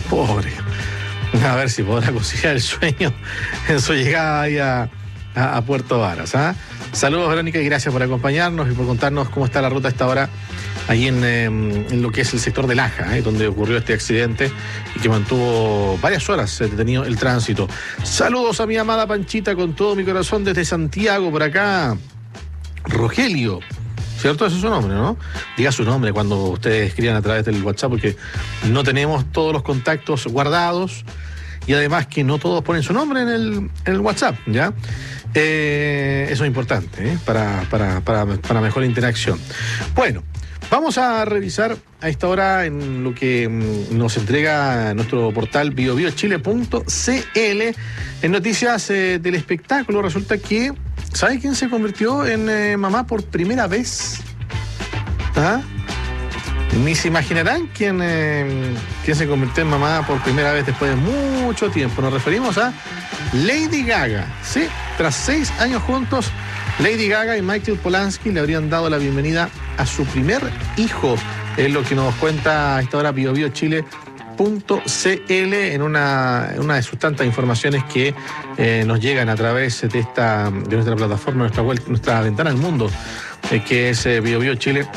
Pobre. A ver si podrá conciliar el sueño en su llegada ahí a Puerto Varas. Saludos, Verónica, y gracias por acompañarnos y por contarnos cómo está la ruta a esta hora ahí en lo que es el sector de Laja, donde ocurrió este accidente y que mantuvo varias horas detenido el tránsito. Saludos a mi amada Panchita con todo mi corazón desde Santiago, por acá. Rogelio, ¿cierto? Ese es su nombre, ¿no? Diga su nombre cuando ustedes escriban a través del WhatsApp, porque no tenemos todos los contactos guardados y además que no todos ponen su nombre en el WhatsApp, ¿ya? Eso es importante, para mejor interacción. Bueno, vamos a revisar a esta hora en lo que nos entrega nuestro portal biobiochile.cl en noticias del espectáculo. Resulta que, ¿sabe quién se convirtió en mamá por primera vez? Ni se imaginarán quién se convirtió en mamá por primera vez después de mucho tiempo. Nos referimos a Lady Gaga. Sí, tras 6 años juntos, Lady Gaga y Michael Polanski le habrían dado la bienvenida a su primer hijo. Es lo que nos cuenta a esta hora biobiochile.cl en una de sus tantas informaciones que nos llegan a través de nuestra plataforma, nuestra ventana al mundo, que es biobiochile.cl.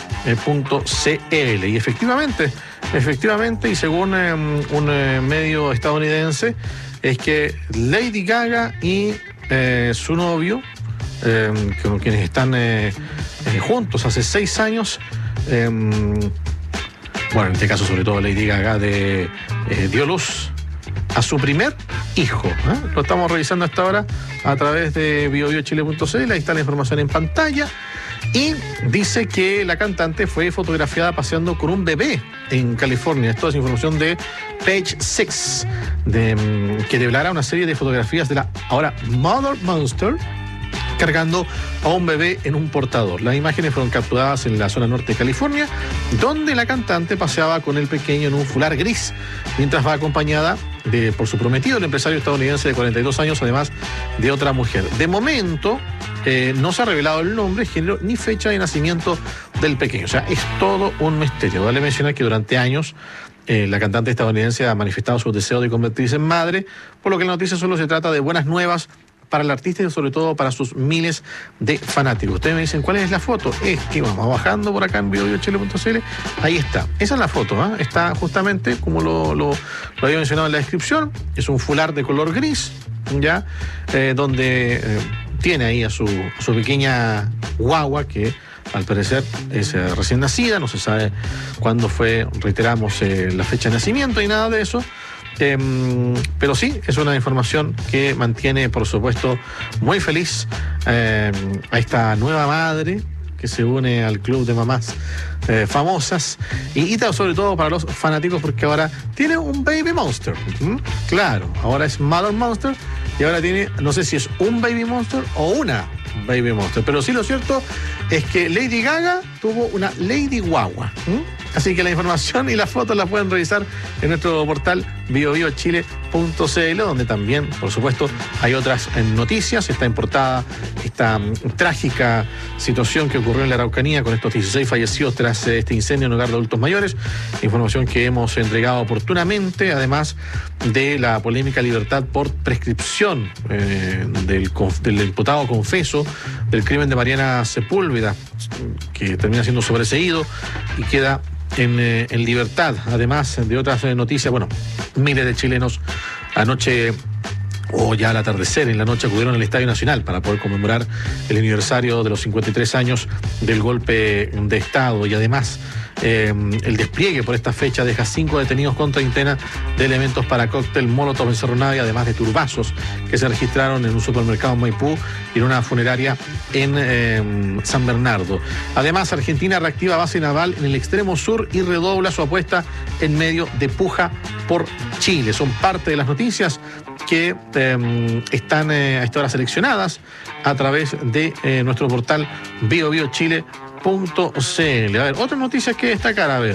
Y efectivamente, y según un medio estadounidense, es que Lady Gaga y su novio, con quienes están juntos hace 6 años, bueno, en este caso sobre todo Lady Gaga, dio luz a su primer hijo. Lo estamos revisando hasta ahora a través de biobiochile.cl. Ahí está la información en pantalla. Y dice que la cantante fue fotografiada paseando con un bebé en California. Esto es información de Page 6, que develará una serie de fotografías de la ahora Mother Monster cargando a un bebé en un portador. Las imágenes fueron capturadas en la zona norte de California, donde la cantante paseaba con el pequeño en un fular gris, mientras va acompañada por su prometido, el empresario estadounidense de 42 años, además de otra mujer. De momento, no se ha revelado el nombre, género ni fecha de nacimiento del pequeño. O sea, es todo un misterio. Vale mencionar que durante años la cantante estadounidense ha manifestado su deseo de convertirse en madre, por lo que la noticia solo se trata de buenas nuevas para el artista y sobre todo para sus miles de fanáticos. Ustedes me dicen, ¿cuál es la foto? Es que vamos bajando por acá en biobiochile.cl. Ahí está. Esa es la foto, Está justamente como lo había mencionado en la descripción. Es un fular de color gris, ¿ya? Donde tiene ahí a su pequeña guagua que al parecer es recién nacida. No se sabe cuándo fue, reiteramos, la fecha de nacimiento y nada de eso. Pero sí, es una información que mantiene, por supuesto, muy feliz a esta nueva madre que se une al club de mamás famosas y sobre todo para los fanáticos, porque ahora tiene un baby monster. Claro, ahora es Mother Monster y ahora tiene, no sé si es un baby monster o una baby monster, pero sí lo cierto es que Lady Gaga tuvo una Lady Guagua. Así que la información y las fotos las pueden revisar en nuestro portal biobiochile.cl, donde también, por supuesto, hay otras noticias. Está en portada esta trágica situación que ocurrió en la Araucanía con estos 16 fallecidos tras este incendio en un hogar de adultos mayores. Información que hemos entregado oportunamente, además de la polémica libertad por prescripción del imputado confeso del crimen de Mariana Sepúlveda, que termina siendo sobreseído y queda en libertad, además de otras noticias. Bueno, miles de chilenos anoche o ya al atardecer en la noche acudieron al Estadio Nacional para poder conmemorar el aniversario de los 53 años del golpe de Estado y además el despliegue por esta fecha deja 5 detenidos con treintena de elementos para cóctel molotov en Cerro Navia, además de turbazos que se registraron en un supermercado en Maipú y en una funeraria en San Bernardo. Además, Argentina reactiva base naval en el extremo sur y redobla su apuesta en medio de puja por Chile. Son parte de las noticias que están a esta hora seleccionadas a través de nuestro portal biobiochile.cl. A ver, otras noticias que destacar. A ver,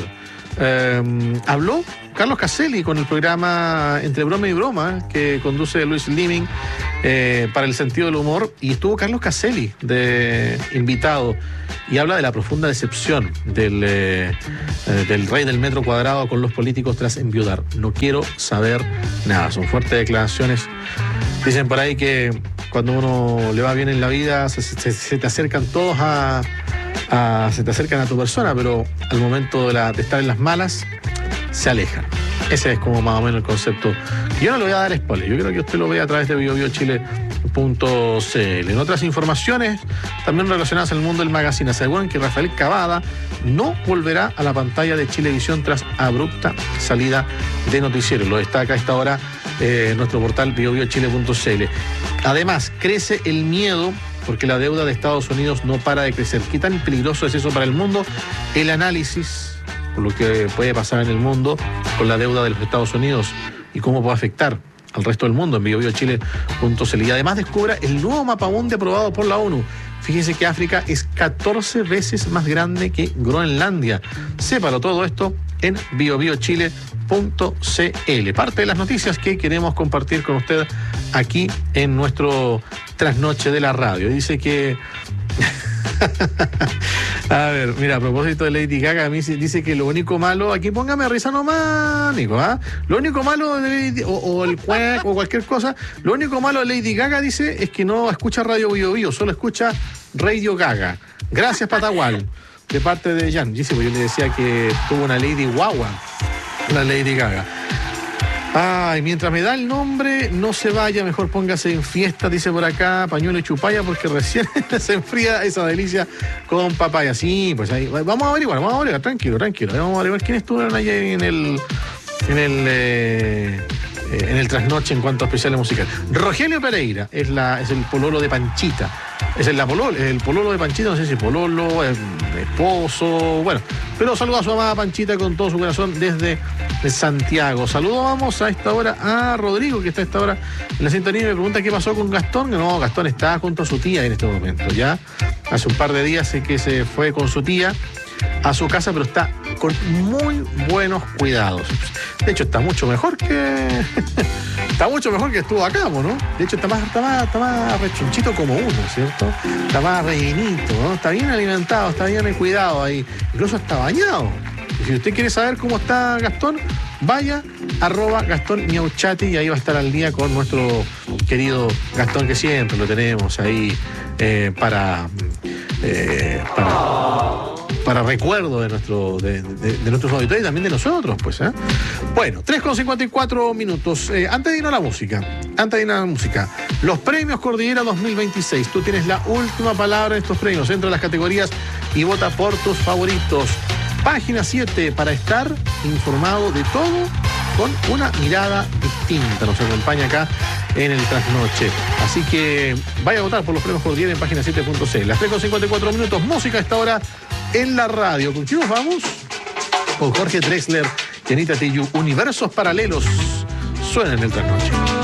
habló Carlos Caselli con el programa Entre Broma y Broma que conduce Luis Liming para el sentido del humor, y estuvo Carlos Caselli de invitado, y habla de la profunda decepción del rey del metro cuadrado con los políticos tras enviudar. No quiero saber nada. Son fuertes declaraciones. Dicen por ahí que cuando uno le va bien en la vida se te acercan todos se te acercan a tu persona, pero al momento de estar en las malas se alejan. Ese es como más o menos el concepto. Yo no le voy a dar spoiler, yo creo que usted lo ve a través de biobiochile.cl. En otras informaciones, también relacionadas al mundo del magazine, aseguran que Rafael Cavada no volverá a la pantalla de Chilevisión tras abrupta salida de noticiero. Lo destaca a esta hora nuestro portal biobiochile.cl. Además, crece el miedo porque la deuda de Estados Unidos no para de crecer. ¿Qué tan peligroso es eso para el mundo? El análisis por lo que puede pasar en el mundo con la deuda de los Estados Unidos y cómo puede afectar al resto del mundo en biobiochile.cl. Y además descubra el nuevo mapamundi aprobado por la ONU. Fíjense que África es 14 veces más grande que Groenlandia. Sépalo todo esto en biobiochile.cl. Parte de las noticias que queremos compartir con usted aquí en nuestro trasnoche de la radio. Dice que... A ver, mira, a propósito de Lady Gaga, a mí dice que lo único malo, aquí póngame a risa nomás, Nico, ¿ah? Lo único malo de o el cuac o cualquier cosa, lo único malo de Lady Gaga, dice, es que no escucha Radio Bio Bio, solo escucha Radio Gaga. Gracias, Patagual, de parte de Jan. Dice, pues yo le decía que tuvo una Lady Guagua, la Lady Gaga. Ay, mientras me da el nombre, no se vaya, mejor póngase en fiesta, dice por acá, pañuelo y chupalla, porque recién se enfría esa delicia con papaya. Sí, pues ahí, vamos a averiguar, tranquilo. Vamos a averiguar quién estuvieron allí en el trasnoche en cuanto a especiales musicales. Rogelio Pereira es el pololo de Panchita. Es el pololo de Panchita, no sé si pololo, esposo, bueno. Pero saluda a su amada Panchita con todo su corazón desde Santiago. Saludamos a esta hora a Rodrigo, que está a esta hora en la sintonía y me pregunta qué pasó con Gastón. No, Gastón está junto a su tía en este momento. Ya hace un par de días sé que se fue con su tía a su casa, pero está con muy buenos cuidados. De hecho, está mucho mejor que estuvo acá, ¿no? De hecho, está más rechonchito como uno, ¿cierto? Está más rellenito, ¿no? Está bien alimentado, está bien cuidado ahí. Incluso está bañado. Y si usted quiere saber cómo está Gastón, vaya @Gastón Miauchati y ahí va a estar al día con nuestro querido Gastón, que siempre lo tenemos ahí para recuerdo de nuestros auditores y también de nosotros, pues, ¿eh? Bueno, 3:54. Antes de irnos a la música, los premios Cordillera 2026. Tú tienes la última palabra en estos premios. Entra a las categorías y vota por tus favoritos. Página 7 para estar informado de todo con una mirada distinta. Nos acompaña acá en el trasnoche. Así que vaya a votar por los premios Cordillera en página 7.cl. Las 3:54. Música a esta hora en la radio. ¿Con quién nos vamos? Con Jorge Drexler y Anita Tijoux. Universos paralelos suenan en el trasnoche.